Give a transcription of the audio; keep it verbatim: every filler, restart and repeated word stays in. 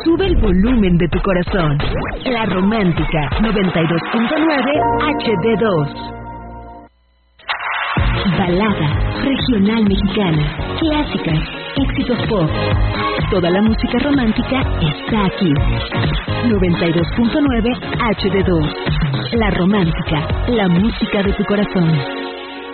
Sube el volumen de tu corazón. La Romántica noventa y dos punto nueve H D dos. Balada regional mexicana, clásicas, éxitos pop. Toda la música romántica está aquí. noventa y dos punto nueve H D dos. La Romántica, la música de tu corazón.